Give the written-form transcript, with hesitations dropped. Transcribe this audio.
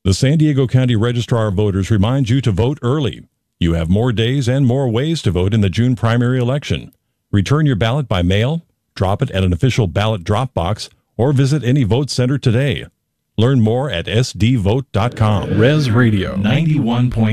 The San Diego County Registrar of Voters reminds you to vote early. You have more days and more ways to vote in the June primary election. Return your ballot by mail, drop it at an official ballot drop box, or visit any vote center today. Learn more at sdvote.com. Res Radio 91.